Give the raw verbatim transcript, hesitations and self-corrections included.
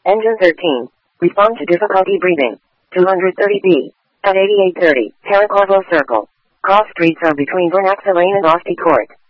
Engine thirteen. Respond to difficulty breathing. two thirty B. At eighty-eight thirty, Paraguavo Circle. Cross streets are between Vernaxa Lane and Asti Court.